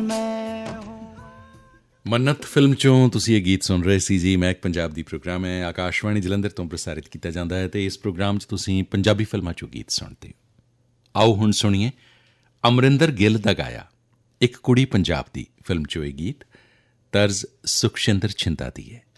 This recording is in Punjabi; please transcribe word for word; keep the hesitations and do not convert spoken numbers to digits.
ਮੰਨਤ ਫਿਲਮ 'ਚੋਂ ਤੁਸੀਂ ਇਹ ਗੀਤ ਸੁਣ ਰਹੇ ਸੀ ਜੀ। ਮਹਿਕ ਪੰਜਾਬ ਦੀ ਪ੍ਰੋਗਰਾਮ ਹੈ, ਆਕਾਸ਼ਵਾਣੀ ਜਲੰਧਰ ਤੋਂ ਪ੍ਰਸਾਰਿਤ ਕੀਤਾ ਜਾਂਦਾ ਹੈ ਅਤੇ ਇਸ ਪ੍ਰੋਗਰਾਮ 'ਚ ਤੁਸੀਂ ਪੰਜਾਬੀ ਫਿਲਮਾਂ 'ਚੋਂ ਗੀਤ ਸੁਣਦੇ ਹੋ। ਆਓ ਹੁਣ ਸੁਣੀਏ ਅਮਰਿੰਦਰ ਗਿੱਲ ਦਾ ਗਾਇਆ ਇੱਕ ਕੁੜੀ ਪੰਜਾਬ ਦੀ ਫਿਲਮ 'ਚੋਂ ਇਹ ਗੀਤ। ਤਰਜ਼ ਸੁਖਸ਼ਿੰਦਰ ਛਿੰਦਾ ਦੀ ਹੈ।